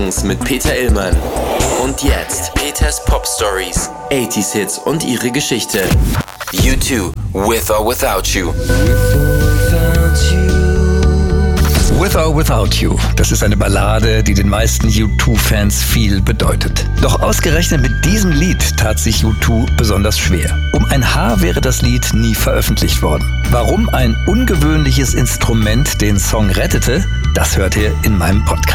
mit Peter Illmann. Und jetzt Peters Pop Stories, 80s Hits und ihre Geschichte. U2, With or Without You. With or Without You, das ist eine Ballade, die den meisten U2-Fans viel bedeutet. Doch ausgerechnet mit diesem Lied tat sich U2 besonders schwer. Um ein Haar wäre das Lied nie veröffentlicht worden. Warum ein ungewöhnliches Instrument den Song rettete, das hört ihr in meinem Podcast.